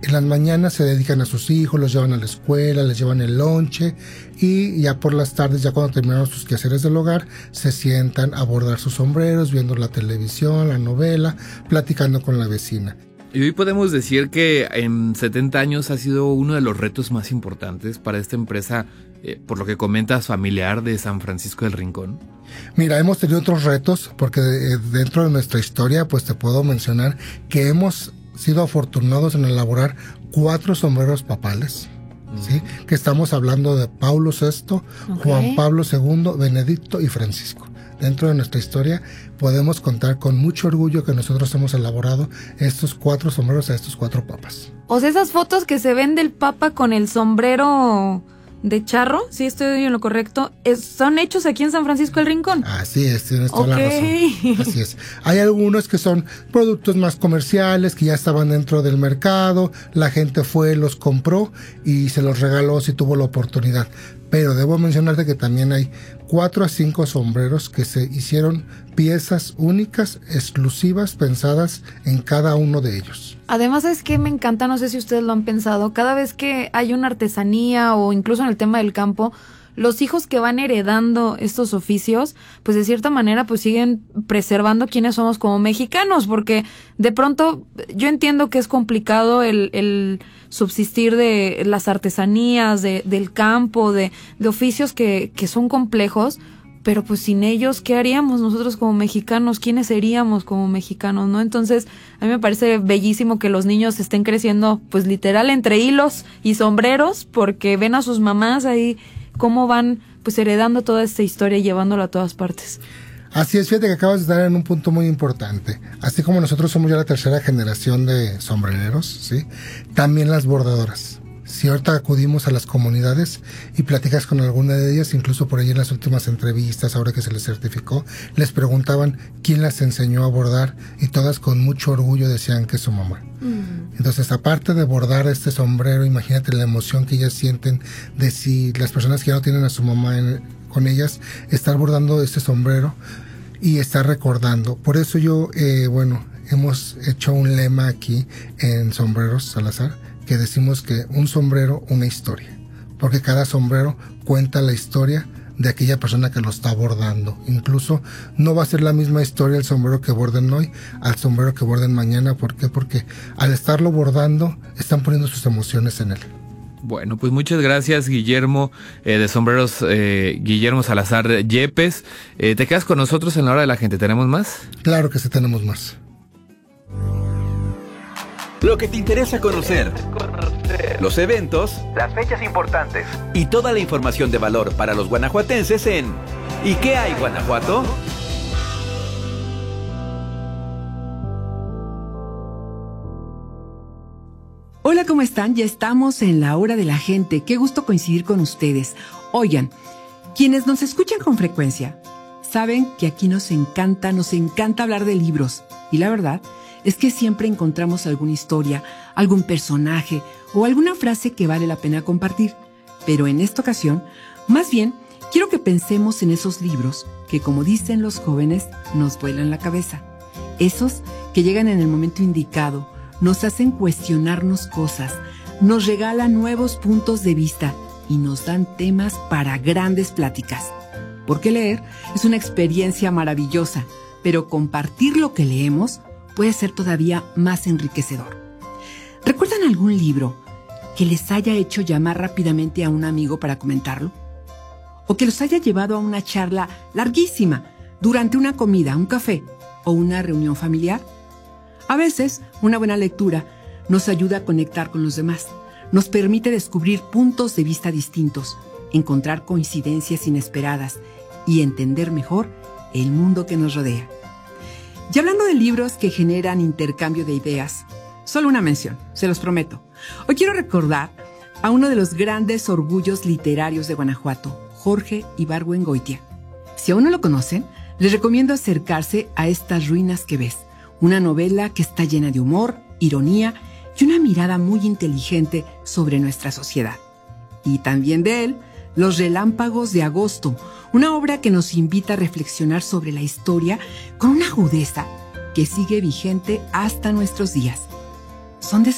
En las mañanas se dedican a sus hijos, los llevan a la escuela, les llevan el lonche y ya por las tardes, ya cuando terminaron sus quehaceres del hogar, se sientan a bordar sus sombreros, viendo la televisión, la novela, platicando con la vecina. Y hoy podemos decir que en 70 años ha sido uno de los retos más importantes para esta empresa, por lo que comentas, familiar de San Francisco del Rincón. Mira, hemos tenido otros retos porque dentro de nuestra historia, pues te puedo mencionar que hemos sido afortunados en elaborar 4 sombreros papales, ¿sí? Que estamos hablando de Paulo VI, Juan Pablo II, Benedicto y Francisco. Dentro de nuestra historia podemos contar con mucho orgullo que nosotros hemos elaborado estos 4 sombreros a estos 4 papas. O sea, esas fotos que se ven del papa con el sombrero de charro, si estoy en lo correcto, son hechos aquí en San Francisco del Rincón. Así es, tienes toda la razón. Así es. Hay algunos que son productos más comerciales, que ya estaban dentro del mercado, la gente fue, los compró y se los regaló si tuvo la oportunidad. Pero debo mencionarte que también hay 4 a 5 sombreros que se hicieron piezas únicas, exclusivas, pensadas en cada uno de ellos. Además, es que me encanta, no sé si ustedes lo han pensado, cada vez que hay una artesanía o incluso en el tema del campo, los hijos que van heredando estos oficios, pues de cierta manera pues siguen preservando quiénes somos como mexicanos, porque de pronto yo entiendo que es complicado el subsistir de las artesanías, del campo, de oficios que son complejos, pero pues sin ellos, ¿qué haríamos nosotros como mexicanos? ¿Quiénes seríamos como mexicanos, no? Entonces, a mí me parece bellísimo que los niños estén creciendo, pues literal, entre hilos y sombreros, porque ven a sus mamás ahí cómo van pues heredando toda esta historia y llevándola a todas partes. Así es, fíjate que acabas de dar en un punto muy importante. Así como nosotros somos ya la 3ª generación de sombrereros, ¿sí? También las bordadoras. Si ahorita acudimos a las comunidades y platicas con alguna de ellas, incluso por ahí en las últimas entrevistas, ahora que se les certificó, les preguntaban quién las enseñó a bordar y todas con mucho orgullo decían que su mamá. Entonces, aparte de bordar este sombrero, imagínate la emoción que ellas sienten de si las personas que ya no tienen a su mamá con ellas, estar bordando este sombrero y estar recordando. Por eso yo, hemos hecho un lema aquí en Sombreros Salazar, que decimos que un sombrero, una historia, porque cada sombrero cuenta la historia de aquella persona que lo está bordando. Incluso no va a ser la misma historia el sombrero que borden hoy al sombrero que borden mañana. ¿Por qué? Porque al estarlo bordando están poniendo sus emociones en él. Bueno, pues muchas gracias, Guillermo, de Sombreros, Guillermo Salazar Yepes. ¿Te quedas con nosotros en la hora de la gente? ¿Tenemos más? Claro que sí, tenemos más. Lo que te interesa conocer, los eventos, las fechas importantes y toda la información de valor para los guanajuatenses en ¿Y qué hay, Guanajuato? Hola, ¿cómo están? Ya estamos en la hora de la gente. Qué gusto coincidir con ustedes. Oigan, quienes nos escuchan con frecuencia saben que aquí nos encanta hablar de libros. Y la verdad es que siempre encontramos alguna historia, algún personaje o alguna frase que vale la pena compartir. Pero en esta ocasión, más bien, quiero que pensemos en esos libros que, como dicen los jóvenes, nos vuelan la cabeza. Esos que llegan en el momento indicado, nos hacen cuestionarnos cosas, nos regalan nuevos puntos de vista y nos dan temas para grandes pláticas. Porque leer es una experiencia maravillosa, pero compartir lo que leemos puede ser todavía más enriquecedor. ¿Recuerdan algún libro que les haya hecho llamar rápidamente a un amigo para comentarlo? ¿O que los haya llevado a una charla larguísima durante una comida, un café o una reunión familiar? A veces, una buena lectura nos ayuda a conectar con los demás, nos permite descubrir puntos de vista distintos, encontrar coincidencias inesperadas y entender mejor el mundo que nos rodea. Y hablando de libros que generan intercambio de ideas, solo una mención, se los prometo. Hoy quiero recordar a uno de los grandes orgullos literarios de Guanajuato, Jorge Ibargüengoitia. Si aún no lo conocen, les recomiendo acercarse a Estas ruinas que ves, una novela que está llena de humor, ironía y una mirada muy inteligente sobre nuestra sociedad. Y también de él, Los relámpagos de agosto, una obra que nos invita a reflexionar sobre la historia con una agudeza que sigue vigente hasta nuestros días. Son de